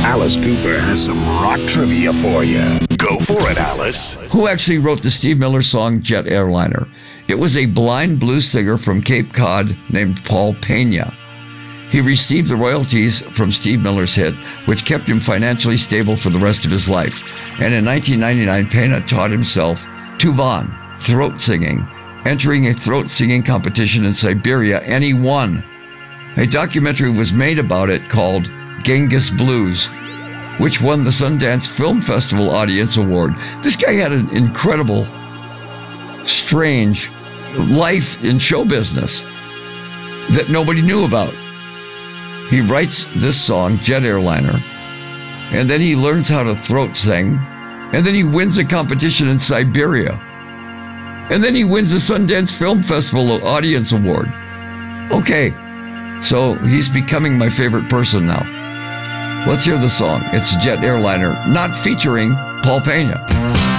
Alice Cooper has some rock trivia for you. Go for it, Alice. Who actually wrote the Steve Miller song Jet Airliner? It was a blind blues singer from Cape Cod named Paul Pena. He received the royalties from Steve Miller's hit, which kept him financially stable for the rest of his life. And in 1999, Pena taught himself Tuvan, throat singing, entering a throat singing competition in Siberia, and he won. A documentary was made about it called Genghis Blues, which won the Sundance Film Festival Audience Award. This guy had an incredible, strange life in show business that nobody knew about. He writes this song, Jet Airliner, and then he learns how to throat sing, and then he wins a competition in Siberia, and then he wins the Sundance Film Festival Audience Award. Okay, so he's becoming my favorite person now. Let's hear the song. It's Jet Airliner, not featuring Paul Pena.